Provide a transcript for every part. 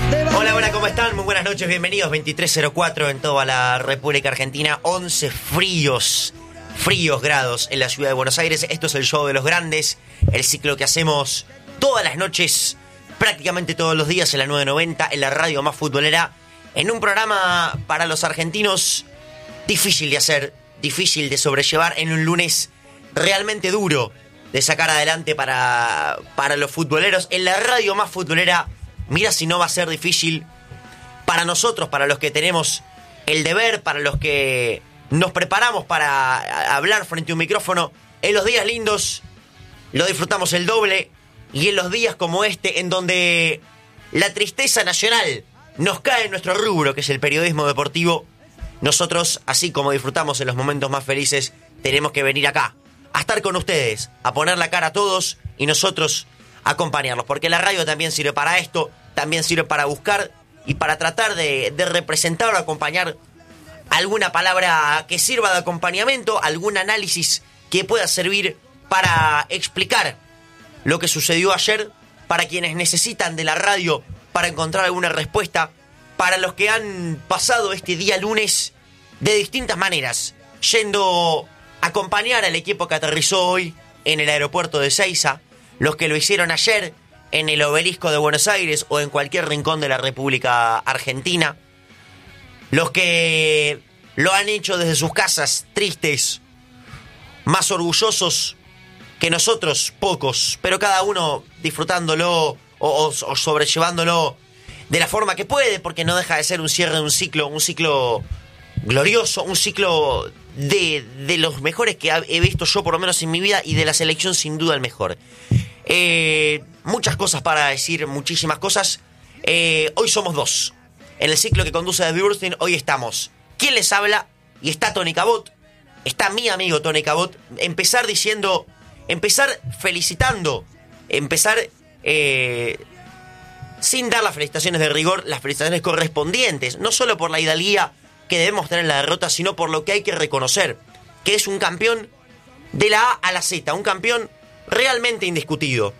Hola, hola, ¿cómo están? Muy buenas noches, bienvenidos. 23:04 en toda la República Argentina. 11 fríos grados en la ciudad de Buenos Aires. Esto es el show de los grandes, el ciclo que hacemos todas las noches, prácticamente todos los días en la 990, en la radio más futbolera, en un programa para los argentinos difícil de hacer, difícil de sobrellevar, en un lunes realmente duro de sacar adelante para los futboleros, en la radio más futbolera. Mira si no va a ser difícil para nosotros, para los que tenemos el deber, para los que nos preparamos para hablar frente a un micrófono. En los días lindos lo disfrutamos el doble, y en los días como este, en donde la tristeza nacional nos cae en nuestro rubro, que es el periodismo deportivo, nosotros, así como disfrutamos en los momentos más felices, tenemos que venir acá, a estar con ustedes, a poner la cara a todos y nosotros acompañarlos, porque la radio también sirve para esto, también sirve para buscar y para tratar de representar o acompañar alguna palabra que sirva de acompañamiento, algún análisis que pueda servir para explicar lo que sucedió ayer, para quienes necesitan de la radio para encontrar alguna respuesta, para los que han pasado este día lunes de distintas maneras, yendo a acompañar al equipo que aterrizó hoy en el aeropuerto de Ezeiza, los que lo hicieron ayer en el Obelisco de Buenos Aires o en cualquier rincón de la República Argentina, los que lo han hecho desde sus casas, tristes, más orgullosos que nosotros, pocos, pero cada uno disfrutándolo o sobrellevándolo de la forma que puede, porque no deja de ser un cierre de un ciclo glorioso, un ciclo de los mejores que he visto yo por lo menos en mi vida, y de la selección sin duda el mejor. Muchas cosas para decir, muchísimas cosas. Hoy somos dos. En el ciclo que conduce David Burstein, hoy estamos ¿quién les habla? Y está Tony Cabot, está mi amigo Tony Cabot. Empezar felicitando, sin dar las felicitaciones de rigor, las felicitaciones correspondientes, no solo por la hidalguía que debemos tener en la derrota, sino por lo que hay que reconocer, que es un campeón de la A a la Z, un campeón realmente indiscutido.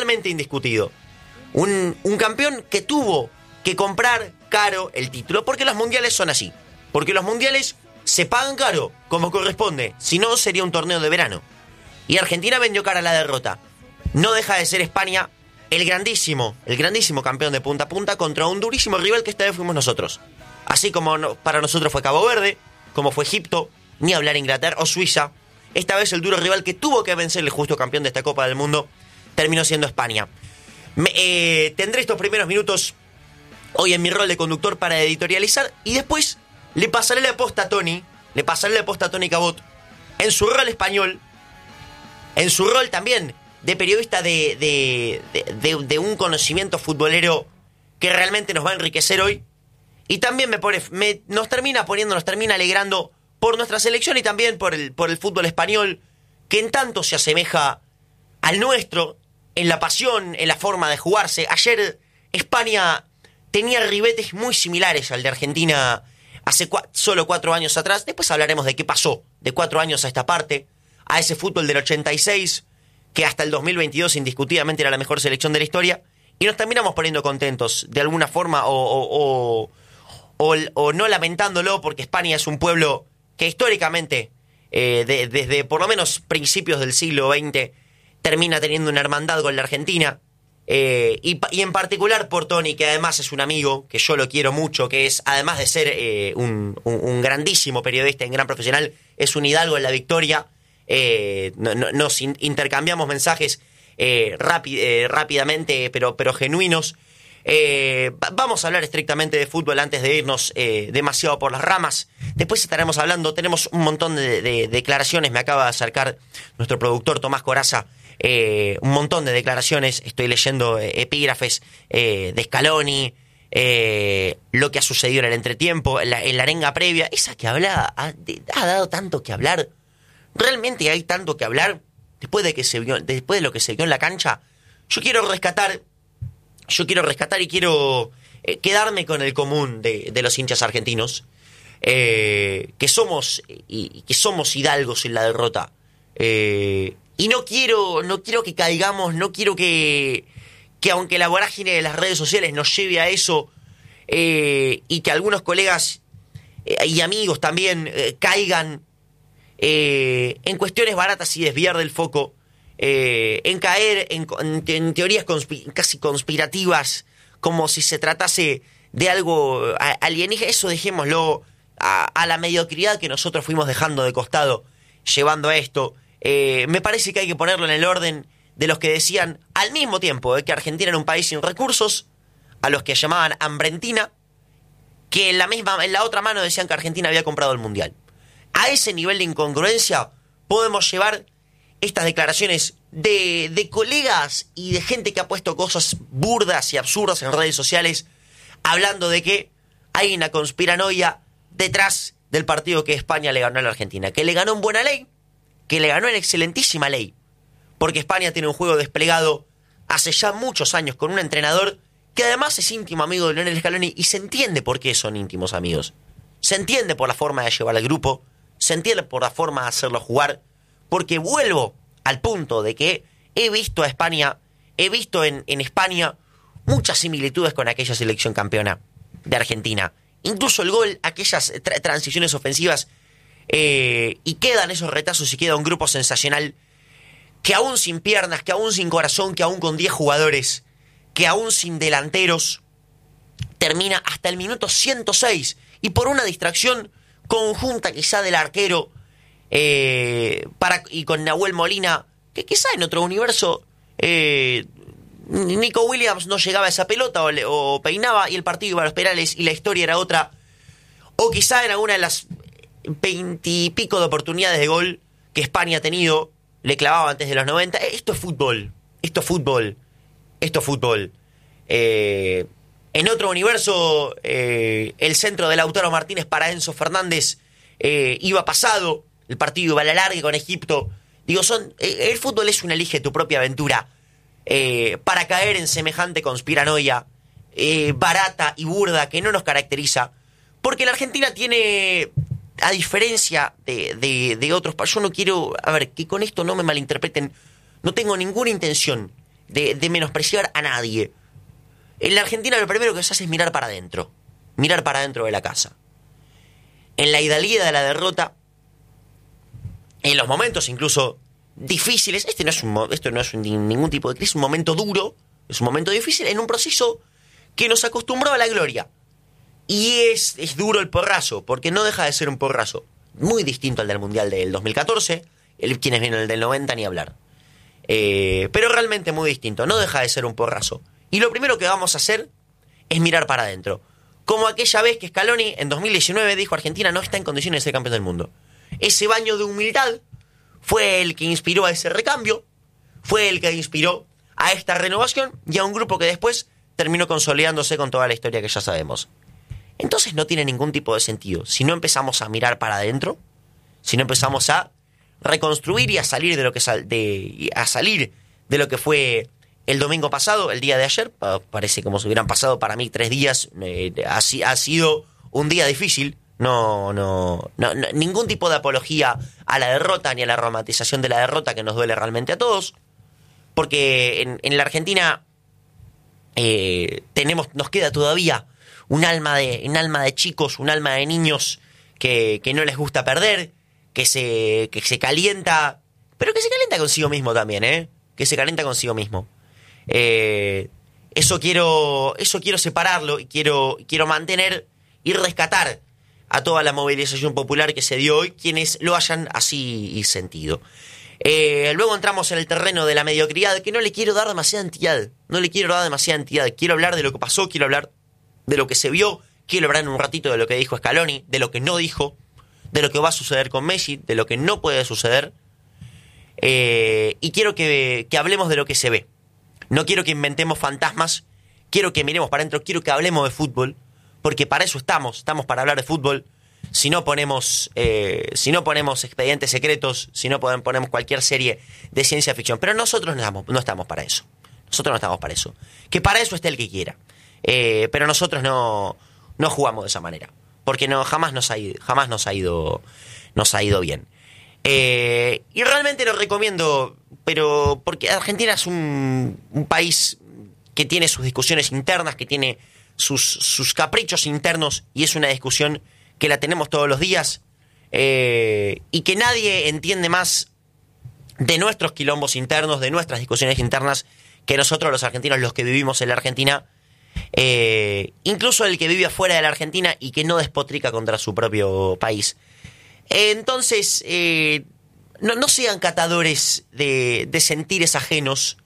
Un campeón que tuvo que comprar caro el título, porque los mundiales son así, porque los mundiales se pagan caro, como corresponde, si no sería un torneo de verano. Y Argentina vendió cara a la derrota. No deja de ser España el grandísimo campeón de punta a punta contra un durísimo rival que esta vez fuimos nosotros. Así como para nosotros fue Cabo Verde, como fue Egipto, ni hablar Inglaterra o Suiza. Esta vez el duro rival que tuvo que vencer el justo campeón de esta Copa del Mundo terminó siendo España. Tendré estos primeros minutos hoy en mi rol de conductor para editorializar, y después le pasaré la posta a Tony Cabot en su rol español, en su rol también de periodista de un conocimiento futbolero que realmente nos va a enriquecer hoy, y también nos termina alegrando por nuestra selección y también por el fútbol español, que en tanto se asemeja al nuestro, en la pasión, en la forma de jugarse. Ayer España tenía ribetes muy similares al de Argentina hace solo 4 años atrás. Después hablaremos de qué pasó de 4 años a esta parte, a ese fútbol del 86, que hasta el 2022 indiscutidamente era la mejor selección de la historia, y nos terminamos poniendo contentos de alguna forma o no lamentándolo, porque España es un pueblo que históricamente, desde por lo menos principios del siglo XX, termina teniendo una hermandad con la Argentina, y en particular por Tony, que además es un amigo, que yo lo quiero mucho, que es, además de ser un grandísimo periodista, un gran profesional, es un hidalgo en la victoria. Nos intercambiamos mensajes rápidamente, pero genuinos. Vamos a hablar estrictamente de fútbol antes de irnos demasiado por las ramas. Después estaremos hablando, tenemos un montón de declaraciones, me acaba de acercar nuestro productor Tomás Corazza, un montón de declaraciones, estoy leyendo epígrafes de Scaloni, lo que ha sucedido en el entretiempo, en la arenga previa, esa que ha dado tanto que hablar. Realmente hay tanto que hablar después de lo que se vio en la cancha. Yo quiero rescatar y quiero quedarme con el común de los hinchas argentinos, que somos hidalgos en la derrota, y no quiero que caigamos, no quiero que que aunque la vorágine de las redes sociales nos lleve a eso, y que algunos colegas y amigos también caigan en cuestiones baratas y desviar del foco, en caer en teorías casi conspirativas, como si se tratase de algo alienígena, eso dejémoslo a la mediocridad que nosotros fuimos dejando de costado llevando a esto. Me parece que hay que ponerlo en el orden de los que decían al mismo tiempo que Argentina era un país sin recursos, a los que llamaban hambrentina, que en la otra mano decían que Argentina había comprado el Mundial. A ese nivel de incongruencia podemos llevar estas declaraciones de colegas y de gente que ha puesto cosas burdas y absurdas en redes sociales, hablando de que hay una conspiranoia detrás del partido que España le ganó a la Argentina, que le ganó en buena ley, que le ganó en excelentísima ley, porque España tiene un juego desplegado hace ya muchos años con un entrenador que además es íntimo amigo de Lionel Scaloni, y se entiende por qué son íntimos amigos. Se entiende por la forma de llevar al grupo, se entiende por la forma de hacerlo jugar, porque vuelvo al punto de que he visto a España, he visto en España muchas similitudes con aquella selección campeona de Argentina. Incluso el gol, aquellas transiciones ofensivas, y quedan esos retazos y queda un grupo sensacional que aún sin piernas, que aún sin corazón, que aún con 10 jugadores, que aún sin delanteros, termina hasta el minuto 106 y por una distracción conjunta quizá del arquero y con Nahuel Molina, que quizá en otro universo Nico Williams no llegaba a esa pelota o peinaba y el partido iba a los penales y la historia era otra, o quizá en alguna de las 20 y pico de oportunidades de gol que España ha tenido le clavaba antes de los 90. Esto es fútbol, esto es fútbol, esto es fútbol. En otro universo, el centro de Lautaro Martínez para Enzo Fernández iba pasado, el partido iba a la larga con Egipto. Digo, el fútbol es un elige tu propia aventura. Para caer en semejante conspiranoia barata y burda que no nos caracteriza, porque la Argentina tiene, a diferencia de otros, yo no quiero, a ver, que con esto no me malinterpreten, no tengo ninguna intención de menospreciar a nadie. En la Argentina lo primero que se hace es mirar para adentro de la casa. En la hidalguía de la derrota, en los momentos incluso difíciles, esto no es ningún tipo de crisis, es un momento duro, es un momento difícil, en un proceso que nos acostumbró a la gloria. Y es duro el porrazo, porque no deja de ser un porrazo, muy distinto al del Mundial del 2014, quienes vienen el del 90 ni hablar. Pero realmente muy distinto, no deja de ser un porrazo. Y lo primero que vamos a hacer es mirar para adentro. Como aquella vez que Scaloni en 2019 dijo Argentina no está en condiciones de ser campeón del mundo. Ese baño de humildad fue el que inspiró a ese recambio, fue el que inspiró a esta renovación y a un grupo que después terminó consolidándose con toda la historia que ya sabemos. Entonces no tiene ningún tipo de sentido si no empezamos a mirar para adentro, si no empezamos a reconstruir y a salir de lo que salir de lo que fue el domingo pasado, el día de ayer. Parece como si hubieran pasado para mí 3 días. Ha sido un día difícil. No, ningún tipo de apología a la derrota ni a la romantización de la derrota, que nos duele realmente a todos, porque en la Argentina nos queda todavía un alma de chicos, un alma de niños que no les gusta perder, que se calienta, pero que se calienta consigo mismo también, que se calienta consigo mismo. Eso quiero separarlo y quiero mantener y rescatar a toda la movilización popular que se dio hoy, quienes lo hayan así sentido. Luego entramos en el terreno de la mediocridad, que no le quiero dar demasiada entidad. Quiero hablar de lo que pasó, quiero hablar de lo que se vio, quiero hablar en un ratito de lo que dijo Scaloni, de lo que no dijo, de lo que va a suceder con Messi, de lo que no puede suceder. Y quiero que hablemos de lo que se ve. No quiero que inventemos fantasmas, quiero que miremos para adentro, quiero que hablemos de fútbol, porque para eso estamos para hablar de fútbol. Si no ponemos expedientes secretos, si no ponemos cualquier serie de ciencia ficción, pero nosotros no estamos para eso. Que para eso esté el que quiera, pero nosotros no jugamos de esa manera, porque jamás nos ha ido bien. Y realmente lo recomiendo, pero porque Argentina es un país que tiene sus discusiones internas, que tiene sus caprichos internos, y es una discusión que la tenemos todos los días, y que nadie entiende más de nuestros quilombos internos, de nuestras discusiones internas, que nosotros los argentinos, los que vivimos en la Argentina, incluso el que vive afuera de la Argentina y que no despotrica contra su propio país. Entonces, no sean catadores de sentires ajenos,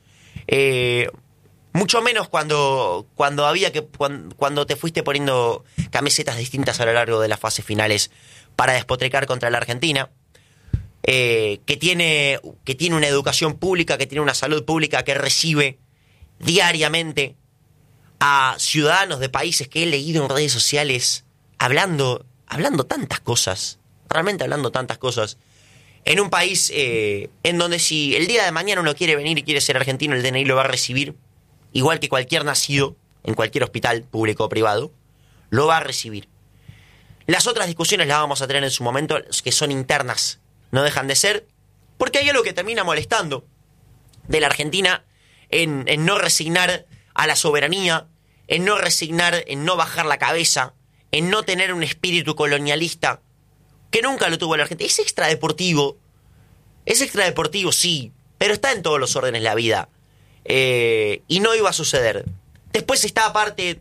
mucho menos cuando te fuiste poniendo camisetas distintas a lo largo de las fases finales para despotricar contra la Argentina, que tiene una educación pública, que tiene una salud pública, que recibe diariamente a ciudadanos de países que he leído en redes sociales hablando tantas cosas, realmente hablando tantas cosas, en un país en donde si el día de mañana uno quiere venir y quiere ser argentino, el DNI lo va a recibir, igual que cualquier nacido en cualquier hospital público o privado, lo va a recibir. Las otras discusiones las vamos a tener en su momento, que son internas, no dejan de ser, porque hay algo que termina molestando de la Argentina en no resignar a la soberanía, en no resignar, en no bajar la cabeza, en no tener un espíritu colonialista que nunca lo tuvo la Argentina. Es extradeportivo, sí, pero está en todos los órdenes de la vida, y no iba a suceder. Después está aparte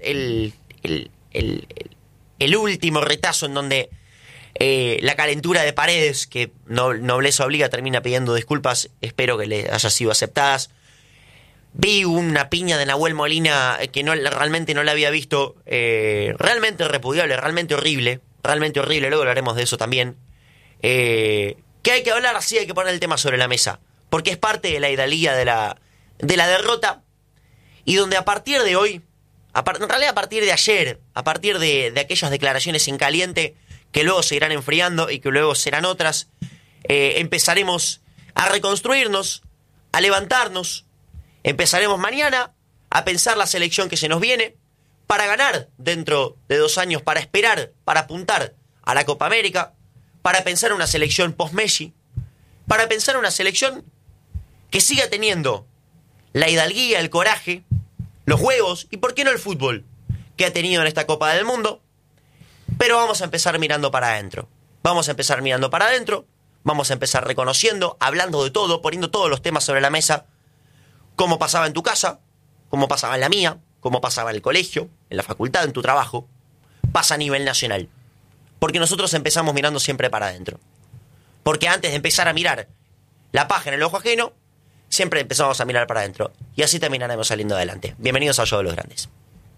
el último retazo en donde la calentura de Paredes, que nobleza obliga, termina pidiendo disculpas, espero que le haya sido aceptadas. Vi una piña de Nahuel Molina que realmente no la había visto, realmente repudiable, realmente horrible, luego hablaremos de eso también. Que hay que hablar, así hay que poner el tema sobre la mesa, porque es parte de la hidalguía de la derrota, y donde a partir de hoy, en realidad a partir de ayer, a partir de aquellas declaraciones en caliente, que luego se irán enfriando y que luego serán otras, empezaremos a reconstruirnos, a levantarnos. Empezaremos mañana a pensar la selección que se nos viene para ganar dentro de 2 años, para esperar, para apuntar a la Copa América, para pensar una selección post-Messi, para pensar una selección que siga teniendo la hidalguía, el coraje, los huevos y, ¿por qué no, el fútbol que ha tenido en esta Copa del Mundo? Pero vamos a empezar mirando para adentro. Vamos a empezar reconociendo, hablando de todo, poniendo todos los temas sobre la mesa, como pasaba en tu casa, como pasaba en la mía, como pasaba en el colegio, en la facultad, en tu trabajo, pasa a nivel nacional. Porque nosotros empezamos mirando siempre para adentro. Porque antes de empezar a mirar la paja en el ojo ajeno, siempre empezamos a mirar para adentro. Y así terminaremos saliendo adelante. Bienvenidos al Show de los Grandes.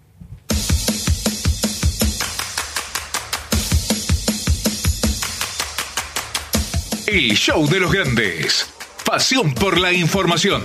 El Show de los Grandes. Pasión por la información.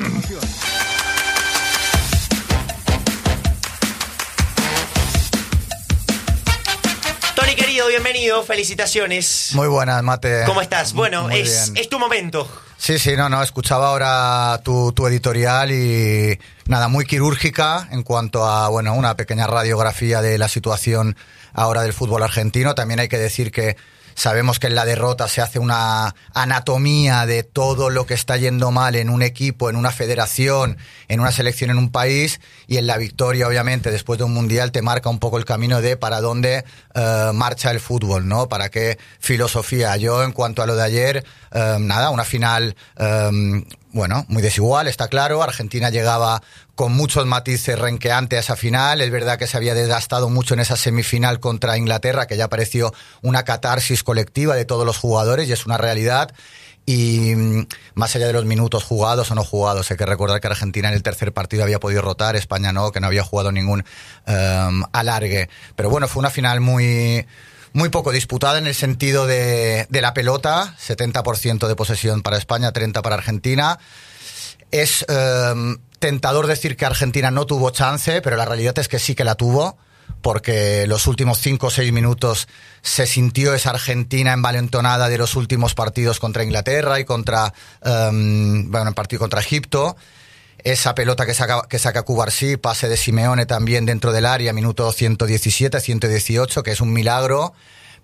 Tony querido, bienvenido, felicitaciones. Muy buenas, Mate. ¿Cómo estás? Bueno, es tu momento. Sí, escuchaba ahora tu editorial y nada, muy quirúrgica en cuanto a, una pequeña radiografía de la situación ahora del fútbol argentino. También hay que decir que sabemos que en la derrota se hace una anatomía de todo lo que está yendo mal en un equipo, en una federación, en una selección, en un país, y en la victoria, obviamente, después de un mundial, te marca un poco el camino de para dónde marcha el fútbol, ¿no? Para qué filosofía. Yo, en cuanto a lo de ayer, una final, muy desigual, está claro. Argentina llegaba con muchos matices renqueante a esa final. Es verdad que se había desgastado mucho en esa semifinal contra Inglaterra, que ya pareció una catarsis colectiva de todos los jugadores, y es una realidad. Y más allá de los minutos jugados o no jugados, hay que recordar que Argentina en el tercer partido había podido rotar, España no, que no había jugado ningún alargue. Pero bueno, fue una final muy poco disputada en el sentido de la pelota, 70% de posesión para España, 30% para Argentina. Es tentador decir que Argentina no tuvo chance, pero la realidad es que sí que la tuvo, porque los últimos 5 o 6 minutos se sintió esa Argentina envalentonada de los últimos partidos contra Inglaterra y en partido contra Egipto. Esa pelota que saca Cubarsí, pase de Simeone también dentro del área, minuto 117, 118, que es un milagro.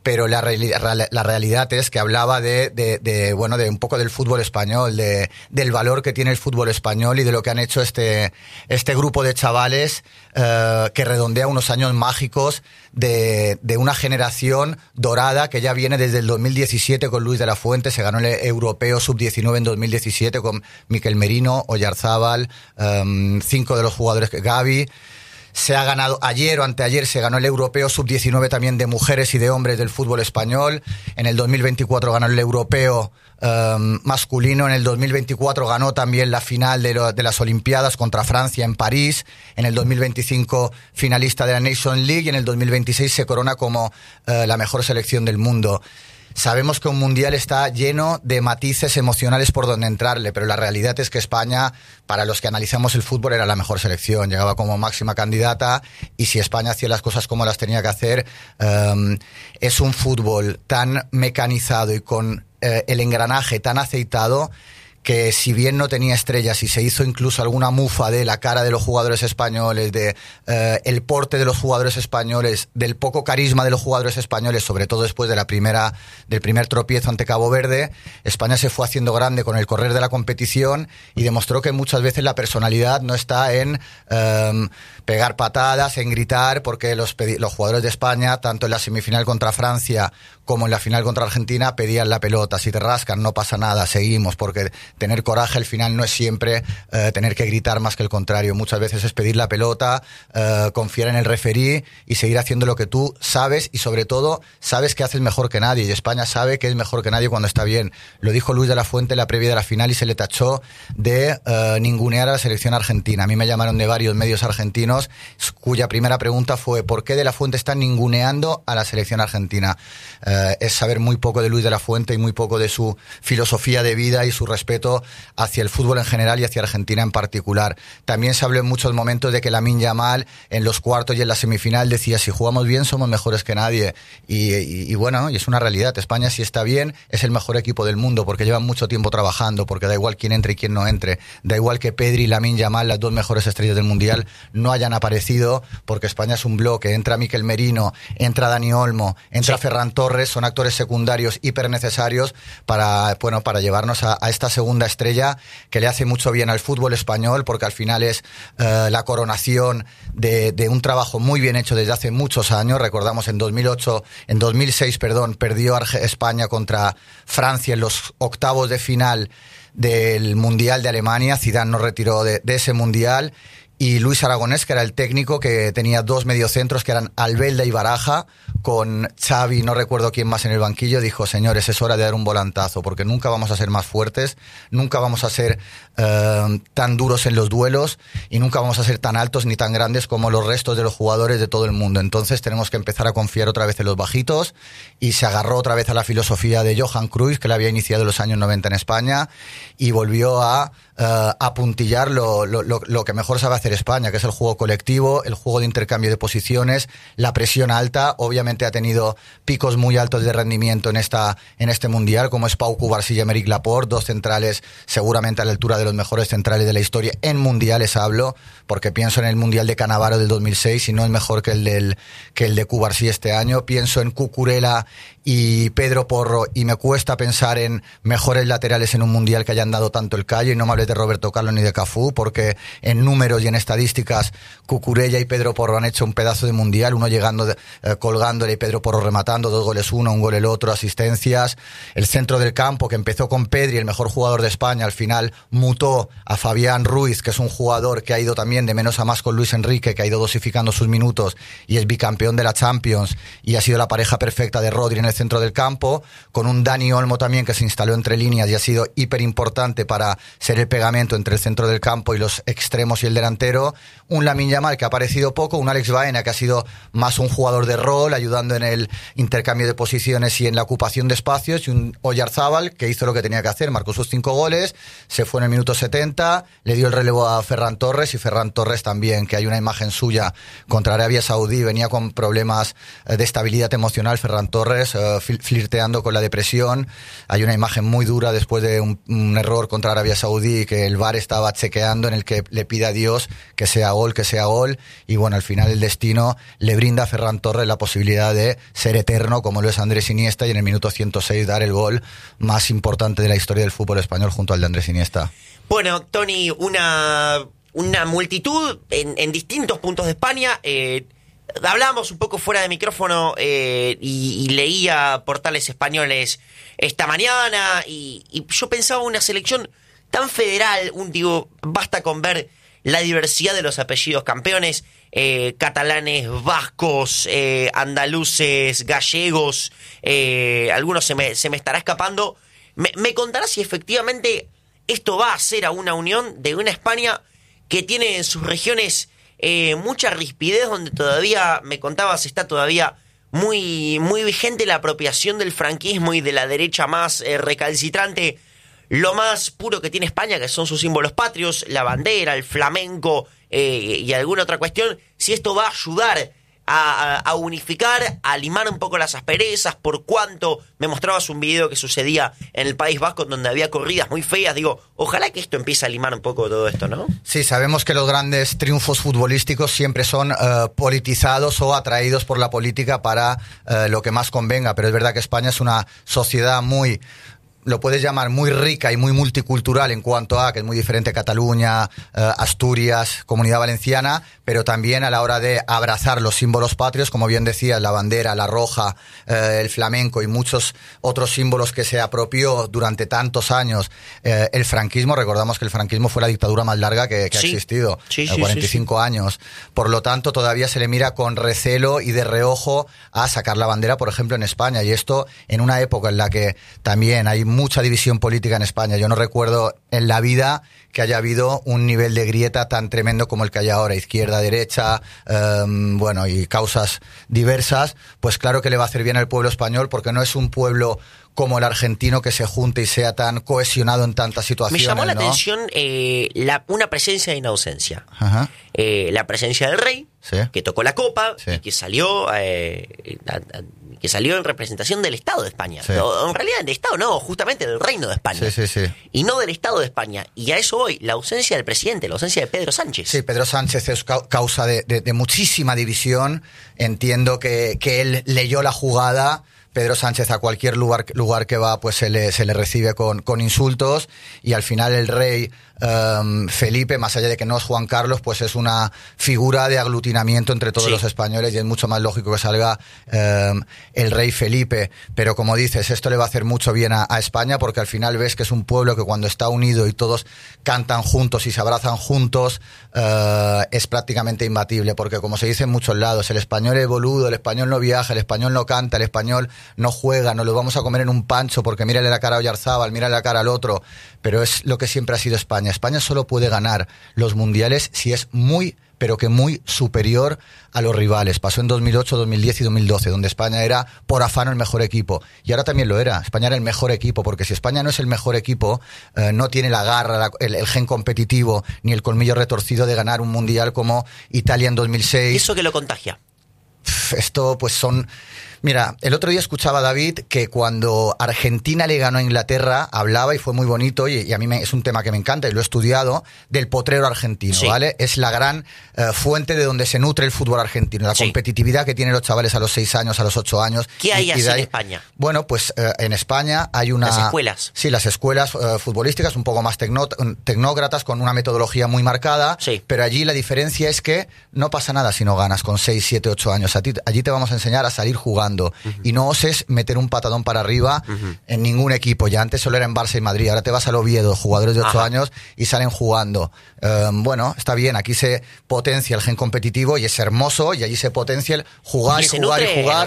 pero la realidad es que hablaba de un poco del fútbol español, del valor que tiene el fútbol español y de lo que han hecho este grupo de chavales que redondea unos años mágicos de una generación dorada que ya viene desde el 2017 con Luis de la Fuente. Se ganó el Europeo Sub-19 en 2017 con Mikel Merino, Oyarzábal, 5 de los jugadores, Gavi. Se ha ganado ayer o anteayer, se ganó el Europeo Sub-19 también de mujeres y de hombres del fútbol español. En el 2024 ganó el Europeo masculino. En el 2024 ganó también la final de las Olimpiadas contra Francia en París. En el 2025 finalista de la Nations League y en el 2026 se corona como la mejor selección del mundo. Sabemos que un mundial está lleno de matices emocionales por donde entrarle, pero la realidad es que España, para los que analizamos el fútbol, era la mejor selección, llegaba como máxima candidata, y si España hacía las cosas como las tenía que hacer, es un fútbol tan mecanizado y con el engranaje tan aceitado que si bien no tenía estrellas y se hizo incluso alguna mufa de la cara de los jugadores españoles, de el porte de los jugadores españoles, del poco carisma de los jugadores españoles, sobre todo después de del primer tropiezo ante Cabo Verde, España se fue haciendo grande con el correr de la competición y demostró que muchas veces la personalidad no está en pegar patadas, en gritar, porque los jugadores de España, tanto en la semifinal contra Francia como en la final contra Argentina, pedían la pelota. Si te rascan, no pasa nada, seguimos, porque tener coraje al final no es siempre tener que gritar más que el contrario. Muchas veces es pedir la pelota, confiar en el referí y seguir haciendo lo que tú sabes, y sobre todo sabes que haces mejor que nadie, y España sabe que es mejor que nadie cuando está bien. Lo dijo Luis de la Fuente en la previa de la final y se le tachó de ningunear a la selección argentina. A mí me llamaron de varios medios argentinos cuya primera pregunta fue ¿por qué de la Fuente está ninguneando a la selección argentina? Es saber muy poco de Luis de la Fuente y muy poco de su filosofía de vida y su respeto hacia el fútbol en general y hacia Argentina en particular. También se habló en muchos momentos de que Lamine Yamal en los cuartos y en la semifinal decía si jugamos bien somos mejores que nadie, y bueno, y es una realidad. España, si está bien, es el mejor equipo del mundo porque llevan mucho tiempo trabajando, porque da igual quién entre y quién no entre, da igual que Pedri y Lamine Yamal, las dos mejores estrellas del mundial, no hayan aparecido, porque España es un bloque. Entra Mikel Merino, entra Dani Olmo, entra Ferran Torres, son actores secundarios hiper necesarios para llevarnos a esta segunda estrella que le hace mucho bien al fútbol español, porque al final es la coronación de un trabajo muy bien hecho desde hace muchos años. Recordamos en 2006, perdió España contra Francia en los octavos de final del Mundial de Alemania. Zidane nos retiró de ese Mundial. Y Luis Aragonés, que era el técnico, que tenía dos mediocentros que eran Albelda y Baraja, con Xavi, no recuerdo quién más en el banquillo, dijo, señores, es hora de dar un volantazo, porque nunca vamos a ser más fuertes, nunca vamos a ser tan duros en los duelos y nunca vamos a ser tan altos ni tan grandes como los restos de los jugadores de todo el mundo. Entonces tenemos que empezar a confiar otra vez en los bajitos, y se agarró otra vez a la filosofía de Johan Cruyff, que la había iniciado en los años 90 en España, y volvió a apuntillar lo que mejor sabe hacer España, que es el juego colectivo, el juego de intercambio de posiciones, la presión alta. Obviamente ha tenido picos muy altos de rendimiento en este mundial, como es Pau Cubarsí y Aymeric Laporte, dos centrales seguramente a la altura de los mejores centrales de la historia. En mundiales hablo, porque pienso en el mundial de Cannavaro del 2006 y no es mejor que el de Cubarsí este año. Pienso en Cucurella y Pedro Porro y me cuesta pensar en mejores laterales en un mundial que hayan dado tanto el callo, y no me hables de Roberto Carlos ni de Cafú, porque en números y en estadísticas Cucurella y Pedro Porro han hecho un pedazo de mundial, uno llegando colgándole y Pedro Porro rematando, 2 goles uno, 1 gol el otro, asistencias. El centro del campo, que empezó con Pedri, el mejor jugador de España, al final mutó a Fabián Ruiz, que es un jugador que ha ido también de menos a más con Luis Enrique, que ha ido dosificando sus minutos y es bicampeón de la Champions, y ha sido la pareja perfecta de Rodri en el centro del campo, con un Dani Olmo también que se instaló entre líneas y ha sido hiper importante para ser el pegamento entre el centro del campo y los extremos y el delantero. Un Lamine Yamal que ha aparecido poco, un Alex Baena que ha sido más un jugador de rol, ayudando en el intercambio de posiciones y en la ocupación de espacios, y un Oyarzábal que hizo lo que tenía que hacer, marcó sus 5 goles, se fue en el minuto 70, le dio el relevo a Ferran Torres, y Ferran Torres también, que hay una imagen suya contra Arabia Saudí, venía con problemas de estabilidad emocional Ferran Torres, flirteando con la depresión. Hay una imagen muy dura después de un error contra Arabia Saudí que el VAR estaba chequeando, en el que le pide a Dios que sea gol, y bueno, al final el destino le brinda a Ferran Torres la posibilidad de ser eterno como lo es Andrés Iniesta, y en el minuto 106 dar el gol más importante de la historia del fútbol español junto al de Andrés Iniesta. Bueno, Tony, una multitud en distintos puntos de España. Hablábamos un poco fuera de micrófono y leía portales españoles esta mañana y yo pensaba una selección tan federal, basta con ver la diversidad de los apellidos campeones, catalanes, vascos, andaluces, gallegos, algunos se me estará escapando. ¿Me contarás si efectivamente esto va a ser a una unión de una España que tiene en sus regiones mucha rispidez, donde todavía, me contabas, está todavía muy, muy vigente la apropiación del franquismo y de la derecha más recalcitrante, lo más puro que tiene España, que son sus símbolos patrios, la bandera, el flamenco y alguna otra cuestión? Si esto va a ayudar a unificar, a limar un poco las asperezas, por cuanto me mostrabas un video que sucedía en el País Vasco donde había corridas muy feas. Ojalá que esto empiece a limar un poco todo esto, ¿no? Sí, sabemos que los grandes triunfos futbolísticos siempre son politizados o atraídos por la política para lo que más convenga, pero es verdad que España es una sociedad muy... lo puedes llamar muy rica y muy multicultural en cuanto a que es muy diferente a Cataluña, Asturias, Comunidad Valenciana, pero también a la hora de abrazar los símbolos patrios, como bien decías, la bandera, la roja, el flamenco y muchos otros símbolos que se apropió durante tantos años el franquismo. Recordamos que el franquismo fue la dictadura más larga que ha existido, 45 años. Por lo tanto, todavía se le mira con recelo y de reojo a sacar la bandera, por ejemplo, en España. Y esto en una época en la que también hay mucha división política en España. Yo no recuerdo en la vida que haya habido un nivel de grieta tan tremendo como el que hay ahora, izquierda, derecha, y causas diversas. Pues claro que le va a hacer bien al pueblo español, porque no es un pueblo como el argentino que se junte y sea tan cohesionado en tantas situaciones. Me llamó la ¿no? atención una presencia de ausencia. Ajá. La presencia del rey, sí, que tocó la copa, sí, y que salió en representación del Estado de España. sí. O, en realidad, del Estado no, justamente del Reino de España. Sí. Y no del Estado de España. Y a eso voy, la ausencia del presidente, la ausencia de Pedro Sánchez. Sí, Pedro Sánchez es causa de muchísima división. Entiendo que él leyó la jugada. Pedro Sánchez a cualquier lugar que va, pues se le recibe con insultos, y al final el rey Felipe, más allá de que no es Juan Carlos, pues es una figura de aglutinamiento entre todos los españoles, y es mucho más lógico que salga el rey Felipe. Pero como dices, esto le va a hacer mucho bien a España, porque al final ves que es un pueblo que cuando está unido y todos cantan juntos y se abrazan juntos, es prácticamente imbatible, porque como se dice en muchos lados, el español es boludo, el español no viaja, el español no canta, el español no juega, nos lo vamos a comer en un pancho porque mírale la cara a Oyarzábal, mírale la cara al otro. Pero es lo que siempre ha sido España. España solo puede ganar los mundiales si es muy, pero que muy superior a los rivales. Pasó en 2008, 2010 y 2012, donde España era por afano el mejor equipo. Y ahora también lo era. España era el mejor equipo, porque si España no es el mejor equipo, no tiene la garra, el gen competitivo, ni el colmillo retorcido de ganar un mundial como Italia en 2006. ¿Eso que lo contagia? Esto pues son... Mira, el otro día escuchaba a David que cuando Argentina le ganó a Inglaterra, hablaba, y fue muy bonito, y a mí es un tema que me encanta y lo he estudiado, del potrero argentino, sí, ¿vale? Es la gran fuente de donde se nutre el fútbol argentino, la competitividad que tienen los chavales a los 6 años, a los 8 años. ¿Qué hay así en España? Bueno, pues en España hay una... Las escuelas. Sí, las escuelas futbolísticas, un poco más tecnócratas, con una metodología muy marcada, sí, pero allí la diferencia es que no pasa nada si no ganas con 6, 7, 8 años. Allí te vamos a enseñar a salir jugando. Y no oses meter un patadón para arriba en ningún equipo. Ya antes solo era en Barça y Madrid, ahora te vas al Oviedo, jugadores de 8 años y salen jugando. Bueno, está bien, aquí se potencia el gen competitivo y es hermoso, y allí se potencia el jugar y jugar y jugar,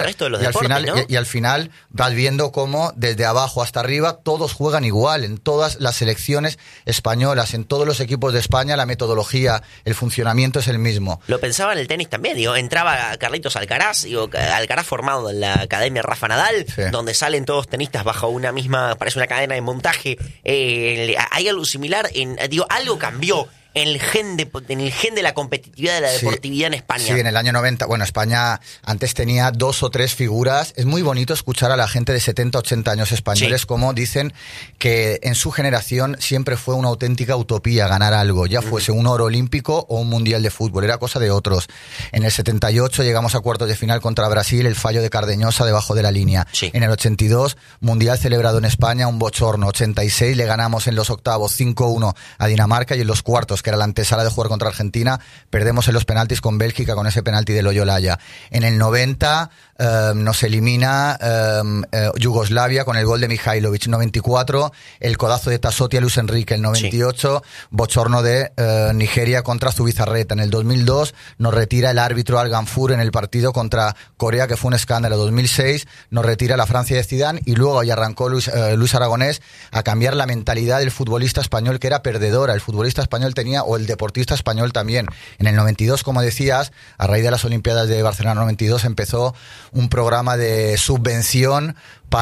y al final vas viendo cómo desde abajo hasta arriba todos juegan igual, en todas las selecciones españolas, en todos los equipos de España, la metodología, el funcionamiento es el mismo. Lo pensaba en el tenis también, entraba Carlitos Alcaraz, Alcaraz formado en la Academia Rafa Nadal, sí, donde salen todos tenistas bajo una misma, parece una cadena de montaje. Hay algo similar, algo cambió en el gen de la competitividad, de la deportividad en España. Sí, en el año 90, bueno, España antes tenía 2 o 3 figuras. Es muy bonito escuchar a la gente de 70, 80 años españoles como dicen que en su generación siempre fue una auténtica utopía ganar algo, ya fuese un oro olímpico o un mundial de fútbol, era cosa de otros. En el 78 llegamos a cuartos de final contra Brasil, el fallo de Cardeñosa debajo de la línea. Sí. En el 82, mundial celebrado en España, un bochorno. 86 le ganamos en los octavos 5-1 a Dinamarca y en los cuartos, que era la antesala de jugar contra Argentina, perdemos en los penaltis con Bélgica con ese penalti de Loyolaya. En el 90 nos elimina Yugoslavia con el gol de Mihailovic. 94 el codazo de Tassotti a Luis Enrique. El 98 bochorno de Nigeria contra Zubizarreta. En el 2002 nos retira el árbitro Al Ganfour en el partido contra Corea, que fue un escándalo. 2006 nos retira la Francia de Zidane y luego ahí arrancó Luis Aragonés a cambiar la mentalidad del futbolista español, que era perdedora. El futbolista español tenía, o el deportista español también. En el 92, como decías, a raíz de las Olimpiadas de Barcelona 92 empezó un programa de subvención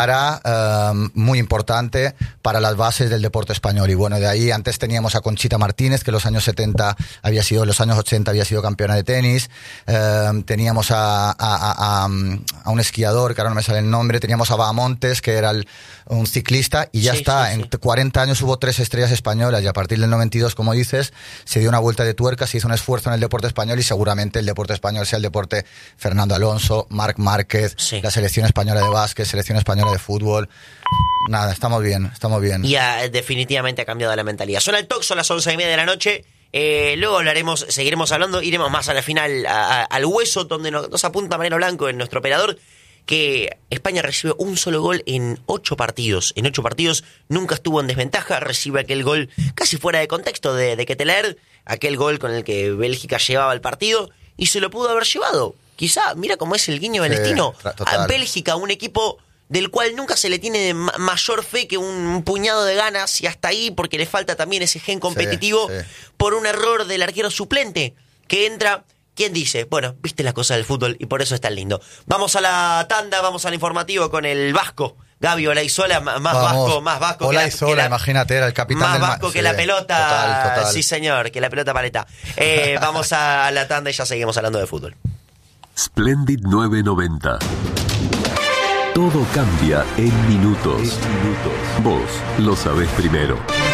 muy importante para las bases del deporte español. Y bueno, de ahí antes teníamos a Conchita Martínez, que en los años 80 en los años 80 había sido campeona de tenis. Teníamos a un esquiador, que ahora no me sale el nombre. Teníamos a Bahamontes, que era un ciclista, y ya está. En 40 años hubo 3 estrellas españolas, y a partir del 92, como dices, se dio una vuelta de tuerca, se hizo un esfuerzo en el deporte español, y seguramente el deporte español sea el deporte Fernando Alonso, Marc Márquez, la selección española de básquet, selección española de fútbol. Nada, estamos bien. Y definitivamente ha cambiado la mentalidad. Son al toque, son las 11:30 de la noche. Luego seguiremos hablando, iremos más a la final, al hueso, donde nos apunta Mariano Blanco, en nuestro operador, que España recibe un solo gol en 8 partidos. En 8 partidos nunca estuvo en desventaja, recibe aquel gol casi fuera de contexto de Ketelaere, aquel gol con el que Bélgica llevaba el partido, y se lo pudo haber llevado. Quizá, mira cómo es el guiño del destino. A Bélgica, un equipo del cual nunca se le tiene mayor fe que un puñado de ganas, y hasta ahí, porque le falta también ese gen competitivo, por un error del arquero suplente, que entra. ¿Quién dice? Bueno, viste las cosas del fútbol y por eso es tan lindo. Vamos a la tanda, vamos al informativo con el vasco. Gaby Olaizola, más vasco Olaizola, que la, imagínate, era el capitán del vasco que la pelota. Total. Sí, señor, que la pelota paleta. Vamos a la tanda y ya seguimos hablando de fútbol. Splendid 990. Todo cambia en minutos. Vos lo sabés primero.